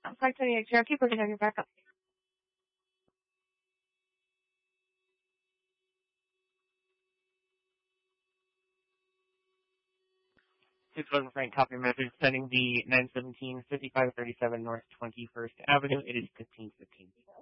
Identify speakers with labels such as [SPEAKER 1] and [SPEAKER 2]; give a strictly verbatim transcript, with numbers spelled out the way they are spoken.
[SPEAKER 1] five twenty-eight Cherokee, we're going to get back up.
[SPEAKER 2] six one Frank, copy message, sending the nine seventeen fifty-five thirty-seven North twenty-first Avenue. It is fifteen fifteen.